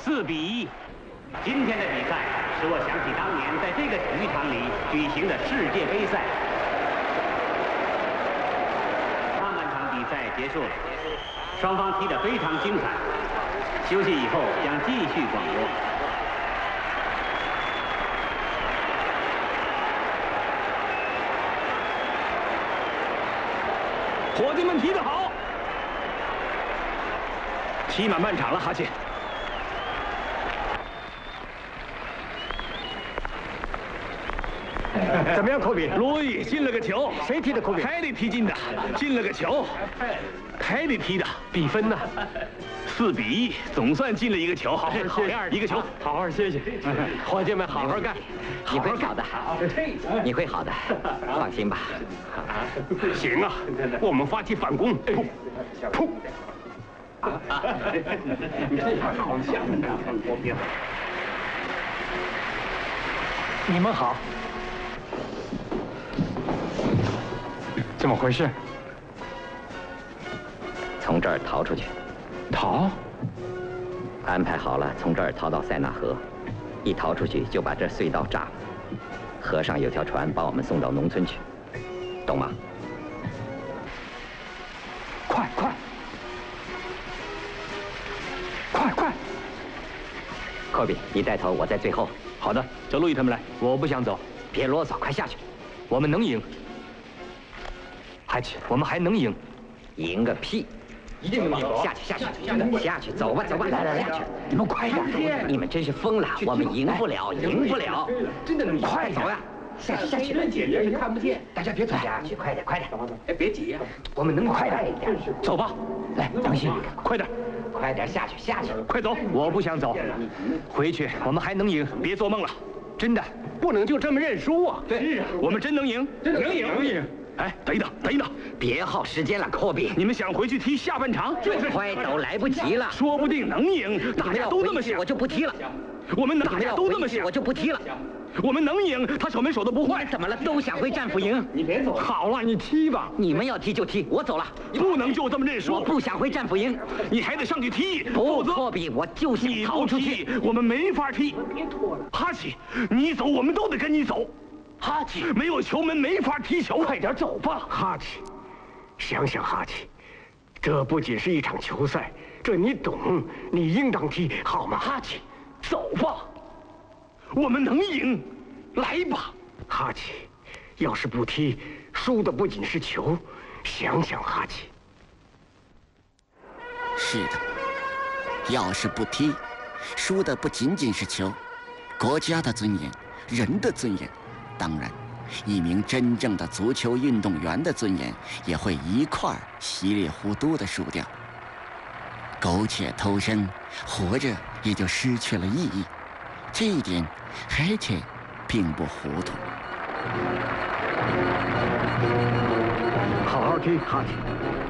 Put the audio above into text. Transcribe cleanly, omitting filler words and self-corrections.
4-1。今天的比赛使我想起当年在这个体育场里举行的世界杯赛。上半场比赛结束了，双方踢得非常精彩。休息以后将继续广播。 伙计们踢得好，踢满半场了，哈奇。 怎么样，科比？ 路易进了个球， 谁踢的？科比？ 凯利踢进的，进了个球。凯利踢的， 比分呢 ？4-1，总算进了一个球，好样，一个球， 好好谢谢。伙计们，好好干， 你会好的，你会好的，放心吧。 行啊，我们发起反攻，噗，噗。 你这样好想你们好，怎么回事？ 从这儿逃出去。 逃？ 安排好了，从这儿逃到塞纳河，一逃出去就把这隧道炸了。河上有条船把我们送到农村去，懂吗？ 快！ 科比，你带头，我在最后。 好的，叫路易他们来。 我不想走， 别啰嗦，快下去。 我们能赢。哈奇，我们还能赢。 赢个屁！ 一定能赢！ 下去，走吧，来，下去！ 你们快点！ 你们真是疯了！我们赢不了！ 真的能赢！ 快走呀！下去！ 简直是看不见！大家别走！ 下去，快点！ 哎，别急呀！我们能快一点！走吧！ 来，当心！ 快点！ 快点下去！ 快走！我不想走，回去我们还能赢！ 别做梦了， 真的不能就这么认输啊！ 对，我们真能赢！ 能赢！ 哎，等一等， 别耗时间了，科比。 你们想回去踢下半场？ 快走，来不及了。 说不定能赢，大家都那么想， 我就不踢了。 大家都那么想， 我就不踢了。 我们能赢，他守门守得不坏。 怎么了？都想回战俘营。 你别走。好了，你踢吧。 你们要踢就踢，我走了。 不能就这么认输。 我不想回战俘营。 你还得上去踢。 不，科比，我就想逃出去。 我们没法踢。 别拖了。 哈奇，你走，我们都得跟你走。 哈奇， 没有球门没法踢球。 快点走吧，哈奇。想想哈奇，这不仅是一场球赛，这你懂，你应当踢，好吗？哈奇，走吧。 我们能赢，来吧， 哈奇。要是不踢，输的不仅是球。想想哈奇。 是的，要是不踢，输的不仅仅是球，国家的尊严，人的尊严，当然，一名真正的足球运动员的尊严也会一块儿稀里糊涂地输掉。苟且偷生，活着也就失去了意义。这一点，海切并不糊涂。 好好踢，哈奇。